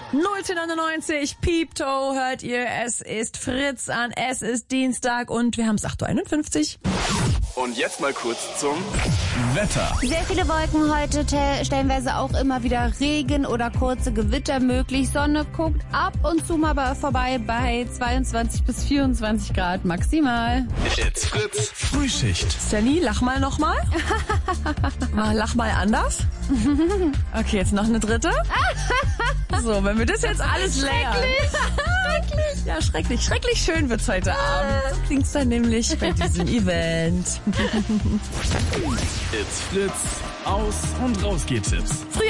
01099 Piepto hört ihr, es ist Fritz an, es ist Dienstag und wir haben es 8.51 Uhr. Und jetzt mal kurz zum Wetter. Sehr viele Wolken heute, stellenweise auch immer wieder Regen oder kurze Gewitter möglich. Sonne guckt ab und zu mal vorbei bei 22 bis 24 Grad maximal. It's Fritz Frühschicht. Sally, lach mal nochmal. Lach mal anders. Okay, jetzt noch eine dritte. So, wenn wir das jetzt alles lernen. Schrecklich. Ja, schrecklich. Schrecklich schön wird's heute Abend. So klingt's dann nämlich bei diesem Event. It's Fritz. Aus- und Rausgeht's.